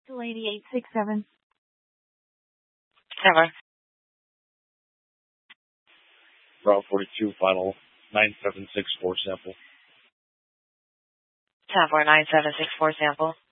Lady 867. Tower. Route 42, final 9764 sample. Tower 9764 sample.